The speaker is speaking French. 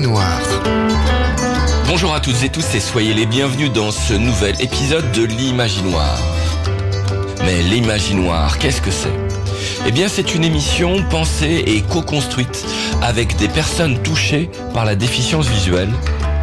l'Imaginoire. Bonjour à toutes et tous et soyez les bienvenus dans ce nouvel épisode de l'Imaginoire. Mais l'Imaginoire, qu'est-ce que c'est ? Eh bien, c'est une émission pensée et co-construite avec des personnes touchées par la déficience visuelle